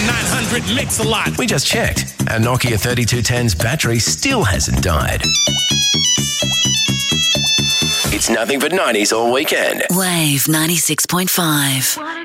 900 Mix-a-Lot. We just checked. Our Nokia 3210's battery still hasn't died. It's nothing but 90s all weekend. Wave 96.5.